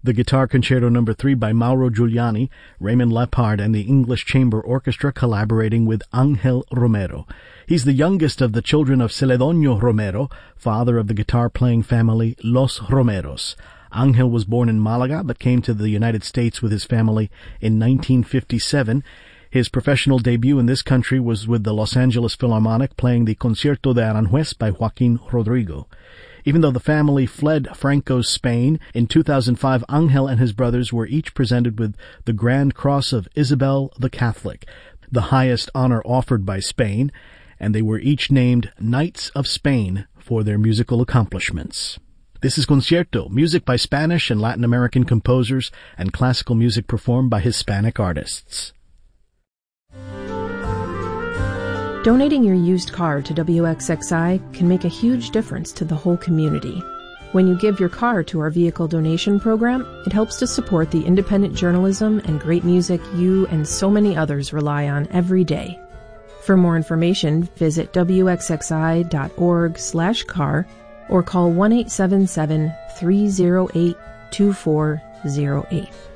The Guitar Concerto No. 3 by Mauro Giuliani, Raymond Lepard, and the English Chamber Orchestra collaborating with Ángel Romero. He's the youngest of the children of Celedonio Romero, father of the guitar-playing family Los Romeros. Ángel was born in Malaga but came to the United States with his family in 1957. His professional debut in this country was with the Los Angeles Philharmonic playing the Concierto de Aranjuez by Joaquín Rodrigo. Even though the family fled Franco's Spain, in 2005 Ángel and his brothers were each presented with the Grand Cross of Isabel the Catholic, the highest honor offered by Spain, and they were each named Knights of Spain for their musical accomplishments. This is Concierto, music by Spanish and Latin American composers and classical music performed by Hispanic artists. Donating your used car to WXXI can make a huge difference to the whole community. When you give your car to our vehicle donation program, it helps to support the independent journalism and great music you and so many others rely on every day. For more information, visit wxxi.org/car or call 1-877-308-2408.